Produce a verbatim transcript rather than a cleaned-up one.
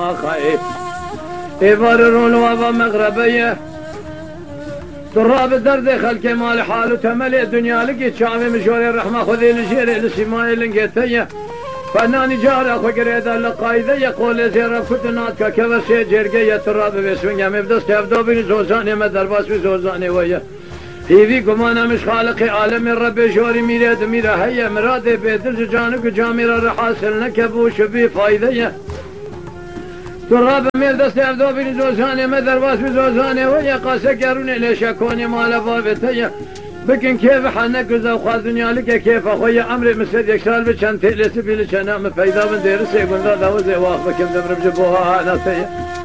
ما خايف إبار الرولوة مغربية تراب الدرد خلق مال حال تملئ الدنيا لقي شامي مشوري الرحمة خذي لشيري لسماي لنقيتية فناني جارة وقريدا لقايدة يقول زيرا كتناتك كبسي جرقية تراب بسوينيا مبدس كفدو بني زوزاني مدرباس بزوزاني ويا هيفي قمانا مش خالق عالم الرب شوري ميراد ميرا هيا مرادي بيدرج جانك جاميرا رحاسل نكبوش بي فايدة تراب مبدس كفدو بني زوزاني مدرباس بزوزاني ويا قاسا قروني ليش اكوني مالا بابتيا بكن كيف حنك وخا دنيا لك كيف اخويا امري مسد يكسال بشان تلس بيلش انا مفيدا من دير سيقول ذا ذا وزي واخ بكم دمر بجبوها انا سي